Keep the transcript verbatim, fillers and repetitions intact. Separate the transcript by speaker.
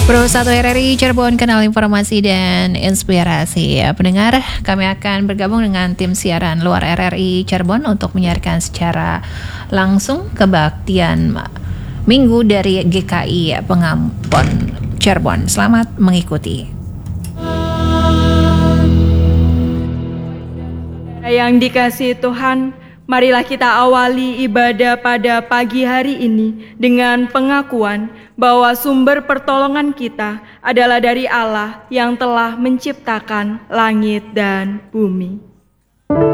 Speaker 1: Pro satu R R I Cirebon, kanal informasi dan inspirasi. Ya, pendengar, kami akan bergabung dengan tim siaran luar R R I Cirebon untuk menyiarkan secara langsung kebaktian Minggu dari G K I Pengampon Cirebon. Selamat mengikuti.
Speaker 2: Yang dikasihi Tuhan, marilah kita awali ibadah pada pagi hari ini dengan pengakuan bahwa sumber pertolongan kita adalah dari Allah yang telah menciptakan langit dan bumi.